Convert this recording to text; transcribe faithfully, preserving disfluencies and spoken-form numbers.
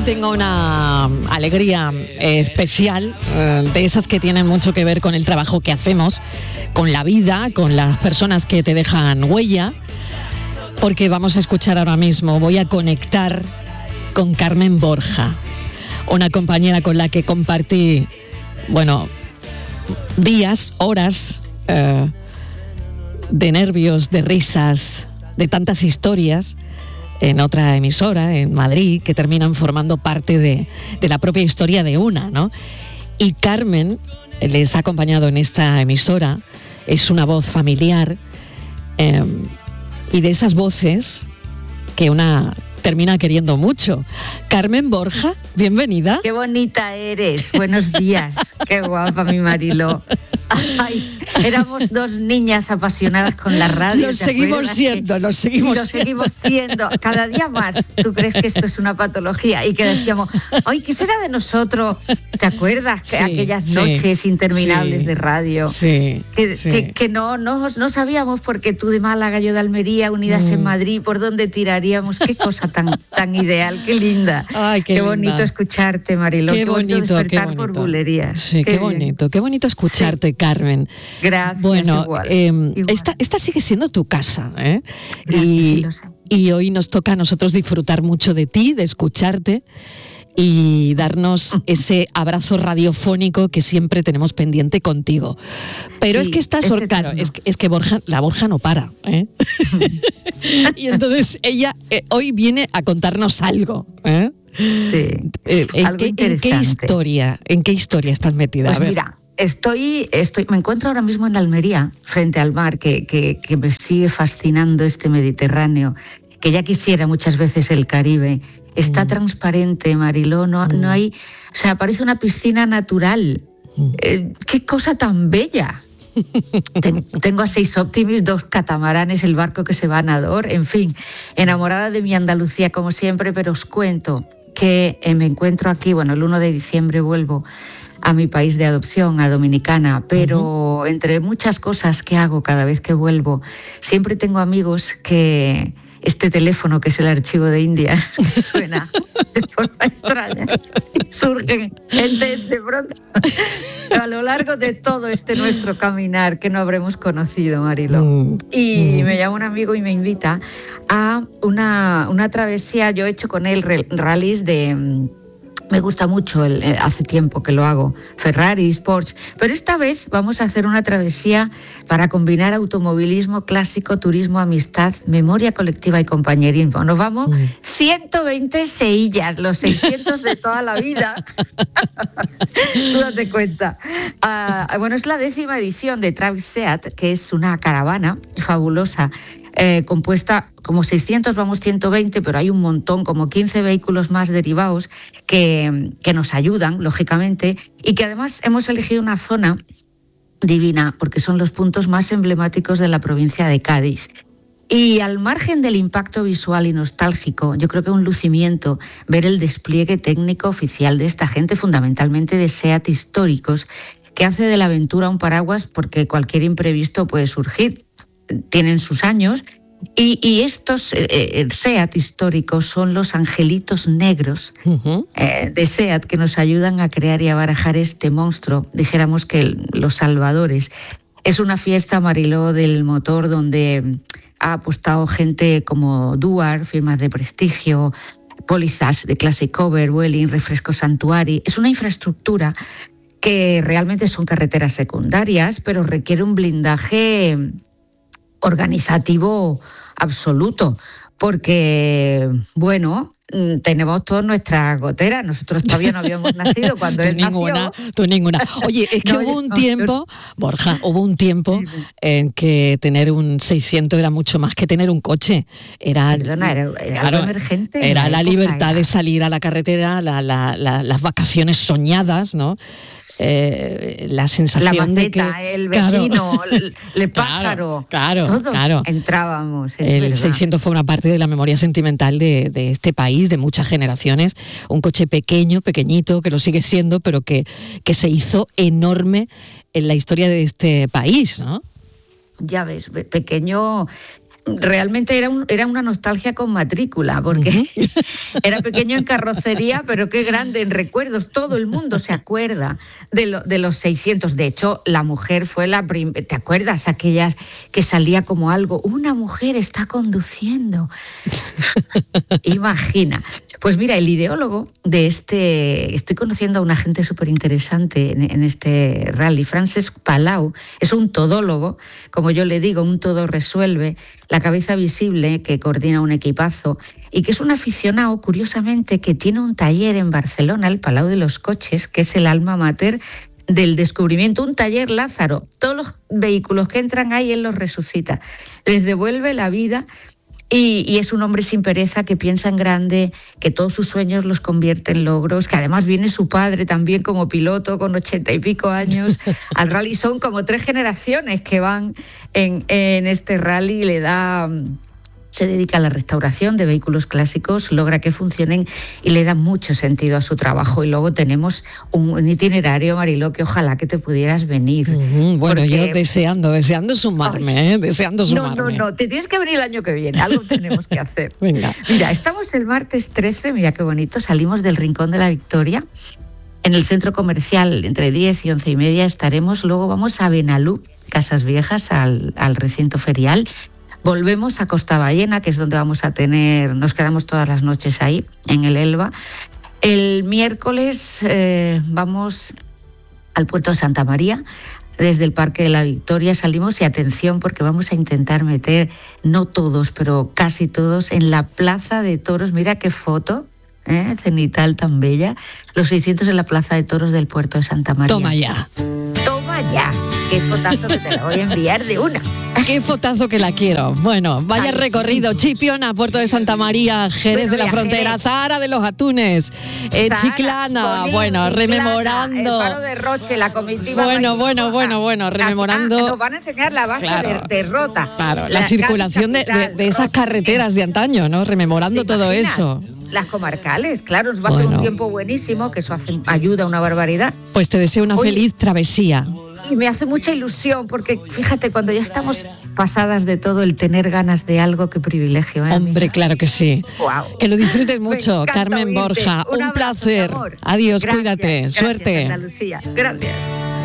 tengo una alegría especial, eh, de esas que tienen mucho que ver con el trabajo que hacemos, con la vida, con las personas que te dejan huella, porque vamos a escuchar ahora mismo, voy a conectar con Carmen Borja, una compañera con la que compartí, bueno, días, horas eh, de nervios, de risas, de tantas historias, en otra emisora, en Madrid, que terminan formando parte de, de la propia historia de una, ¿no? Y Carmen les ha acompañado en esta emisora, es una voz familiar, eh, y de esas voces que una termina queriendo mucho. Carmen Borja, bienvenida. Qué bonita eres, buenos días, qué guapa mi Mariló. Ay, éramos dos niñas apasionadas con la radio. Lo seguimos siendo, que, lo seguimos lo siendo. seguimos siendo, cada día más. ¿Tú crees que esto es una patología? Y que decíamos, ay, ¿qué será de nosotros? ¿Te acuerdas? Sí, que aquellas sí, noches interminables sí, de radio. Sí, que, sí. que, que no, no, no sabíamos, porque tú de Málaga, yo de Almería, unidas mm. en Madrid, por dónde tiraríamos. Qué cosa tan, tan ideal, qué linda. Ay, qué, qué linda. bonito escucharte, Mariló. Qué, qué bonito, bonito despertar qué bonito. por bulerías. Sí, qué, qué bonito, qué bonito escucharte, sí. Carmen. Gracias, bueno, igual, eh, igual. Esta, esta sigue siendo tu casa, ¿eh? Gracias, y, sí, lo sé. Y hoy nos toca a nosotros disfrutar mucho de ti, de escucharte y darnos ese abrazo radiofónico que siempre tenemos pendiente contigo. Pero sí, es que estás, or- claro, es que, es que Borja, la Borja no para, ¿eh? Y entonces ella eh, hoy viene a contarnos algo, ¿eh? Sí, eh, ¿en, algo qué, interesante. ¿En qué historia, en qué historia estás metida? Pues a ver. mira, estoy, estoy, me encuentro ahora mismo en Almería, frente al mar, que, que, que me sigue fascinando este Mediterráneo, que ya quisiera muchas veces el Caribe. Está mm. transparente, Mariló, no, mm. no hay, o sea, parece una piscina natural. Mm. Eh, qué cosa tan bella. Ten, tengo a seis Optimis, dos catamaranes, el barco que se va a Nador, en fin, enamorada de mi Andalucía como siempre, pero os cuento que eh, me encuentro aquí, bueno, el primero de diciembre vuelvo a mi país de adopción, a Dominicana, pero uh-huh. entre muchas cosas que hago cada vez que vuelvo, siempre tengo amigos que este teléfono, que es el archivo de India, que suena de forma extraña, surgen gentes de pronto a lo largo de todo este nuestro caminar que no habremos conocido, Mariló. Mm. Y mm. me llama un amigo y me invita a una, una travesía. Yo he hecho con él rallies de... Me gusta mucho, el, hace tiempo que lo hago, Ferraris, Porsche, pero esta vez vamos a hacer una travesía para combinar automovilismo clásico, turismo, amistad, memoria colectiva y compañerismo. Nos vamos mm. ciento veinte seillas, los seiscientos de toda la vida. Tú date cuenta. Uh, bueno, es la décima edición de Travis Seat, que es una caravana fabulosa, Eh, compuesta como seiscientos, vamos ciento veinte, pero hay un montón, como quince vehículos más derivados que, que nos ayudan, lógicamente, y que además hemos elegido una zona divina porque son los puntos más emblemáticos de la provincia de Cádiz. Y al margen del impacto visual y nostálgico, yo creo que es un lucimiento ver el despliegue técnico oficial de esta gente, fundamentalmente de SEAT históricos, que hace de la aventura un paraguas porque cualquier imprevisto puede surgir. Tienen sus años y, y estos eh, SEAT históricos son los angelitos negros uh-huh. eh, de SEAT que nos ayudan a crear y a barajar este monstruo, dijéramos que el, los salvadores. Es una fiesta, Mariló, del motor donde ha apostado gente como Duar, firmas de prestigio, pólizas de Classic Cover, Welling, Refresco Santuari. Es una infraestructura que realmente son carreteras secundarias, pero requiere un blindaje organizativo absoluto, porque, bueno, tenemos todas nuestras goteras. Nosotros todavía no habíamos nacido cuando él ninguna, nació. Tú ninguna. Oye, es que no, hubo un no, tiempo, yo... Borja, hubo un tiempo sí, sí. en que tener un seiscientos era mucho más que tener un coche. Era, Perdona, era, era claro, algo emergente. Era la, la libertad era. de salir a la carretera, la, la, la, las vacaciones soñadas, ¿no? Eh, la sensación la maceta, de que... el vecino, claro, el, el pájaro, claro, todos claro. entrábamos. Es el verdad. seiscientos fue una parte de la memoria sentimental de, de este país, de muchas generaciones, un coche pequeño, pequeñito, que lo sigue siendo, pero que, que se hizo enorme en la historia de este país, ¿no? Ya ves, pequeño realmente era, un, era una nostalgia con matrícula, porque uh-huh. era pequeño en carrocería, pero qué grande en recuerdos. Todo el mundo se acuerda de, lo, de los seiscientos. De hecho, la mujer fue la primera. ¿Te acuerdas? Aquellas que salía como algo, una mujer está conduciendo. Imagina. Pues mira, el ideólogo de este, estoy conociendo a una gente súper interesante en, en este rally, Francesc Palau, es un todólogo, como yo le digo, un todo resuelve, la cabeza visible que coordina un equipazo y que es un aficionado, curiosamente, que tiene un taller en Barcelona, el Palau de los Coches, que es el alma mater del descubrimiento, un taller Lázaro. Todos los vehículos que entran ahí, él los resucita, les devuelve la vida. Y, y es un hombre sin pereza que piensa en grande, que todos sus sueños los convierte en logros, que además viene su padre también como piloto con ochenta y pico años al rally. Son como tres generaciones que van en, en este rally y le da... Se dedica a la restauración de vehículos clásicos, logra que funcionen y le da mucho sentido a su trabajo. Y luego tenemos un itinerario, Mariló, que ojalá que te pudieras venir. Uh-huh. Bueno, porque... yo deseando, deseando sumarme, Ay, ¿eh? deseando sumarme. No, no, no, te tienes que venir el año que viene, algo tenemos que hacer. Venga. Mira, estamos el martes trece, mira qué bonito, salimos del Rincón de la Victoria. En el centro comercial, entre diez y once y media estaremos. Luego vamos a Benalú, Casas Viejas, al, al recinto ferial. Volvemos a Costa Ballena, que es donde vamos a tener, nos quedamos todas las noches ahí, en el Elba. El miércoles eh, vamos al puerto de Santa María. Desde el Parque de la Victoria salimos y atención porque vamos a intentar meter, no todos, pero casi todos, en la Plaza de Toros. Mira qué foto, ¿eh? Cenital tan bella. Los seiscientos en la Plaza de Toros del puerto de Santa María. Toma ya. Toma ya. Qué fotazo que te la voy a enviar de una. Qué fotazo que la quiero. Bueno, vaya Ay, recorrido. Sí. Chipiona, Puerto de Santa María, Jerez bueno, de la Frontera, Jerez. Zahara de los Atunes, eh, Zahara, Chiclana, Colín, bueno, Chiclana, rememorando. El Faro de Roche, la comitiva. Bueno, bueno, bueno, bueno, rememorando. Ah, nos van a enseñar la base claro, de, de Rota. Claro, la, la circulación de, de, de esas carreteras de antaño, ¿no? Rememorando todo eso. Las comarcales, claro, nos va bueno. a hacer un tiempo buenísimo, que eso hace, ayuda una barbaridad. Pues te deseo una Oye, feliz travesía. Y me hace mucha ilusión, porque fíjate, cuando ya estamos pasadas de todo, el tener ganas de algo, qué privilegio, ¿eh? Hombre, claro que sí. Wow. Que lo disfrutes mucho, Carmen Borja. Un, un abrazo, placer. Adiós, gracias, cuídate. Gracias, Suerte. Ana Lucía. Gracias.